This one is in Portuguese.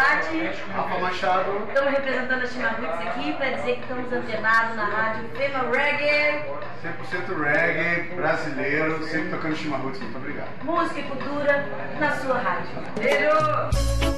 Salati. Rafa Machado. Estamos representando a Chimarruts aqui para dizer que estamos antenados na rádio Fema Reggae. 100% reggae, brasileiro, sempre tocando Chimarruts. Muito obrigado. Música e cultura na sua rádio. Beijo!